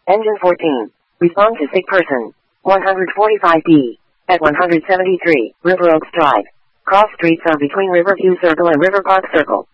Engine 14. Respond to sick person. 145B. At 173, River Oaks Drive. Cross streets are between Riverview Circle and River Park Circle.